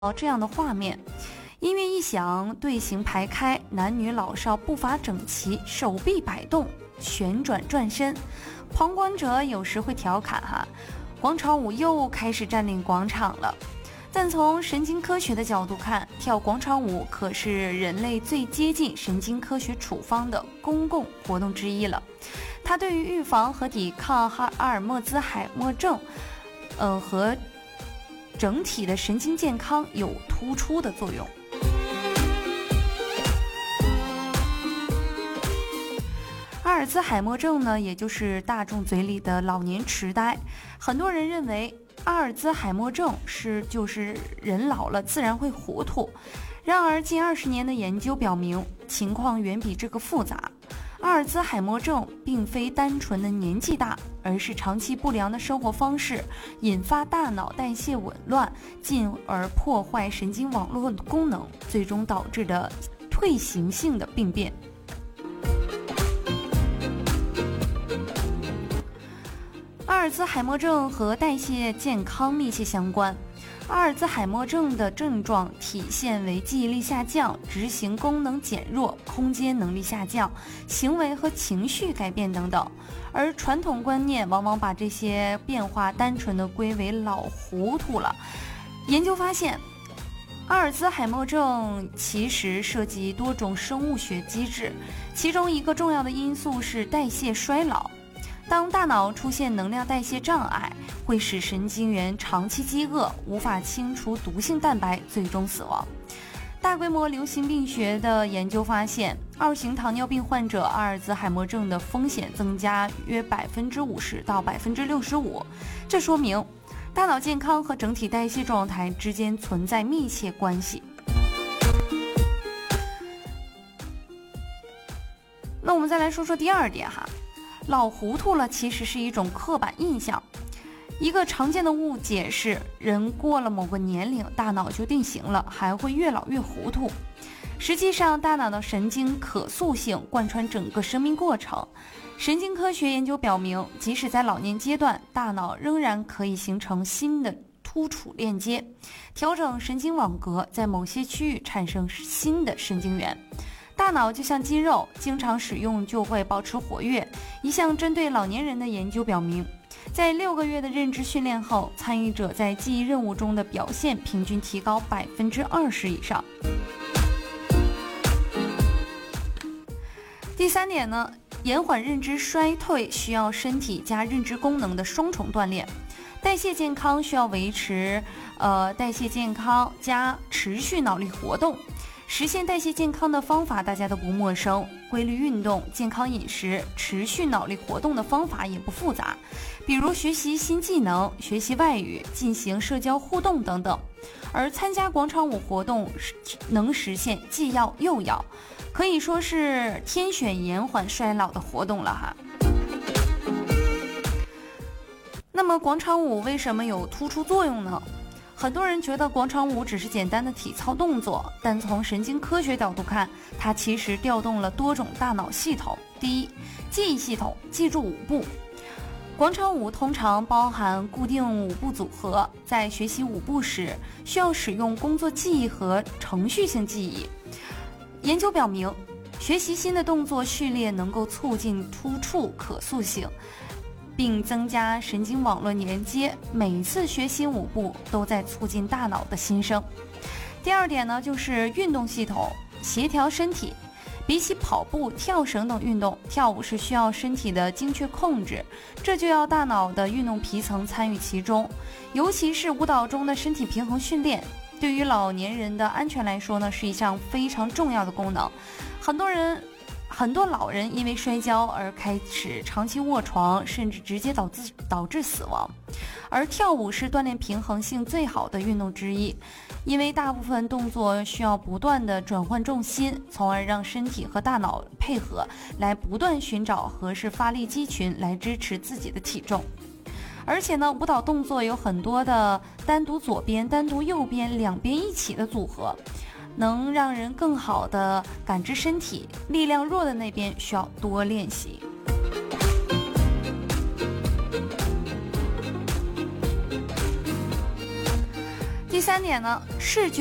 这样的画面。音乐一响，队形排开，男女老少步伐整齐，手臂摆动，旋转转身。旁观者有时会调侃广场舞又开始占领广场了。但从神经科学的角度看，跳广场舞可是人类最接近神经科学处方的公共活动之一了。它对于预防和抵抗阿尔兹海默症，和整体的神经健康有突出的作用。阿尔兹海默症呢，也就是大众嘴里的老年痴呆。很多人认为阿尔兹海默症就是人老了自然会糊涂。然而近20年的研究表明，情况远比这个复杂。阿尔兹海默症并非单纯的年纪大，而是长期不良的生活方式引发大脑代谢紊乱，进而破坏神经网络功能，最终导致的退行性的病变。阿尔兹海默症和代谢健康密切相关。阿尔兹海默症的症状体现为记忆力下降、执行功能减弱、空间能力下降、行为和情绪改变等等。而传统观念往往把这些变化单纯地归为老糊涂了。研究发现，阿尔兹海默症其实涉及多种生物学机制，其中一个重要的因素是代谢衰老。当大脑出现能量代谢障碍，会使神经元长期饥饿，无法清除毒性蛋白，最终死亡。大规模流行病学的研究发现，2型糖尿病患者阿尔兹海默症的风险增加约50%到65%。这说明大脑健康和整体代谢状态之间存在密切关系。那我们再来说说第二点老糊涂了其实是一种刻板印象。一个常见的误解是，人过了某个年龄，大脑就定型了，还会越老越糊涂。实际上，大脑的神经可塑性贯穿整个生命过程。神经科学研究表明，即使在老年阶段，大脑仍然可以形成新的突触链接，调整神经网格，在某些区域产生新的神经元。大脑就像肌肉，经常使用就会保持活跃。一项针对老年人的研究表明，在6个月的认知训练后，参与者在记忆任务中的表现平均提高20%以上。第三点呢，延缓认知衰退需要身体加认知功能的双重锻炼。代谢健康需要维持代谢健康加持续脑力活动。实现代谢健康的方法大家都不陌生，规律运动、健康饮食、持续脑力活动的方法也不复杂，比如学习新技能、学习外语、进行社交互动等等。而参加广场舞活动能实现既要又要，可以说是天选延缓衰老的活动了那么广场舞为什么有突出作用呢？很多人觉得广场舞只是简单的体操动作，但从神经科学角度看，它其实调动了多种大脑系统。第一，记忆系统，记住舞步。广场舞通常包含固定舞步组合，在学习舞步时，需要使用工作记忆和程序性记忆。研究表明，学习新的动作序列能够促进突触可塑性，并增加神经网络连接，每次学新舞步都在促进大脑的新生。第二点呢，就是运动系统，协调身体。比起跑步、跳绳等运动，跳舞是需要身体的精确控制，这就要大脑的运动皮层参与其中，尤其是舞蹈中的身体平衡训练，对于老年人的安全来说呢，是一项非常重要的功能。很多老人因为摔跤而开始长期卧床，甚至直接导致死亡。而跳舞是锻炼平衡性最好的运动之一，因为大部分动作需要不断的转换重心，从而让身体和大脑配合，来不断寻找合适发力肌群来支持自己的体重。而且呢，舞蹈动作有很多的单独左边、单独右边、两边一起的组合，能让人更好的感知身体，力量弱的那边需要多练习。第第3点呢，视觉